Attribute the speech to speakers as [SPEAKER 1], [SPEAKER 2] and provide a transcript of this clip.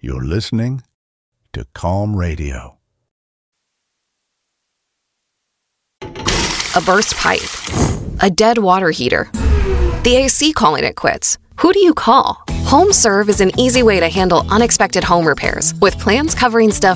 [SPEAKER 1] You're listening to Calm Radio.
[SPEAKER 2] A burst pipe. A dead water heater. The AC calling it quits. Who do you call? HomeServe is an easy way to handle unexpected home repairs with plans covering stuff